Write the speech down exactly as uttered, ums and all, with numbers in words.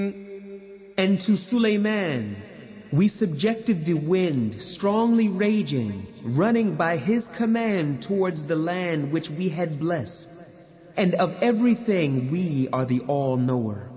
And to Suleiman we subjected the wind, strongly raging, running by his command towards the land which we had blessed. And of everything we are the all-knower.